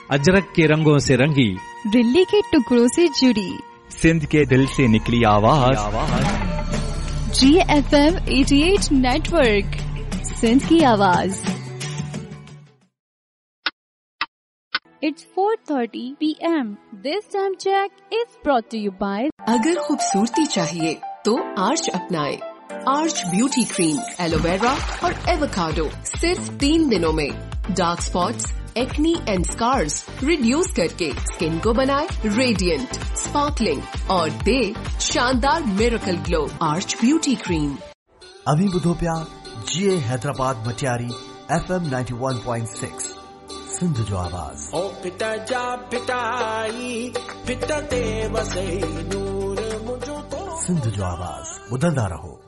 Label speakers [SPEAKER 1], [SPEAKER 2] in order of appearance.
[SPEAKER 1] अजरक के रंगों से रंगी,
[SPEAKER 2] दिल्ली के टुकड़ों से जुड़ी,
[SPEAKER 3] सिंध के दिल से निकली आवाज,
[SPEAKER 2] GFM 88 नेटवर्क, सिंध की आवाज। It's 4:30 PM. This time check is brought to you by।
[SPEAKER 4] अगर खूबसूरती चाहिए तो आर्च अपनाएं। आर्च ब्यूटी क्रीम, एलोवेरा और एवोकाडो सिर्फ 3 दिनों में dark spots, acne and scars reduce करके स्किन को बनाए रेडिएंट, स्पार्कलिंग और दे शानदार miracle glow. Arch beauty cream.
[SPEAKER 5] अभी बुधोप्या GA हैदराबाद मटियारी FM 91.6 सिंध जो आवाज।
[SPEAKER 6] ओ पिता जा पिताई पिता ते वसे नूर मुझो तो
[SPEAKER 5] सिंध जो आवाज ॿुधंदा रहो।